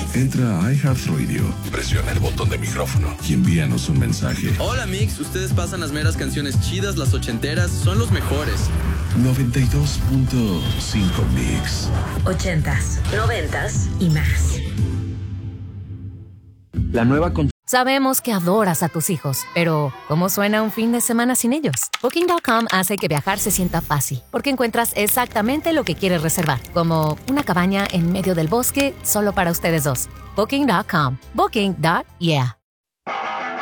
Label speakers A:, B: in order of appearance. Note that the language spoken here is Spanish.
A: Entra a iHeartRadio, presiona el botón de micrófono y envíanos un mensaje.
B: Hola Mix, ustedes pasan las meras canciones chidas, las ochenteras, son los mejores.
A: 92.5 Mix.
C: 80s, 90s y más.
D: La nueva
E: Sabemos que adoras a tus hijos, pero ¿cómo suena un fin de semana sin ellos? Booking.com hace que viajar se sienta fácil, porque encuentras exactamente lo que quieres reservar, como una cabaña en medio del bosque solo para ustedes dos. Booking.com. Booking.yeah.